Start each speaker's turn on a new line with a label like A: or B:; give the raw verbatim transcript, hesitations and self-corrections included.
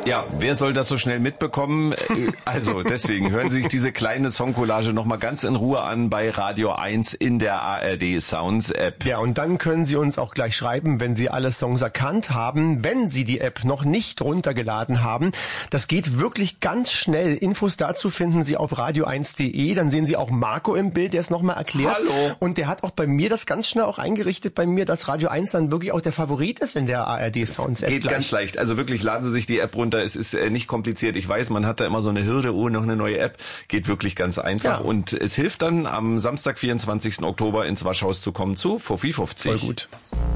A: Ja, wer soll das so schnell mitbekommen? Also deswegen hören Sie sich diese kleine Songcollage nochmal ganz in Ruhe an bei Radio eins in der A R D Sounds App.
B: Ja, und dann können Sie uns auch gleich schreiben, wenn Sie alle Songs erkannt haben, wenn Sie die App noch nicht runtergeladen haben. Das geht wirklich ganz schnell. Infos dazu finden Sie auf radio eins punkt de. Dann sehen Sie auch Marco im Bild, der es nochmal erklärt.
A: Hallo.
B: Und der hat auch bei mir das ganz schnell auch eingerichtet bei mir, dass Radio eins dann wirklich auch der Favorit ist in der A R D Sounds App.
A: Geht
B: gleich.
A: Ganz leicht. Also wirklich, laden Sie sich die App runter. Es ist äh, nicht kompliziert. Ich weiß, man hat da immer so eine Hürde, oh, noch eine neue App. Geht wirklich ganz einfach. Ja. Und es hilft dann, am Samstag, vierundzwanzigsten Oktober ins Waschhaus zu kommen zu Fofi fünfzig.
B: Voll gut.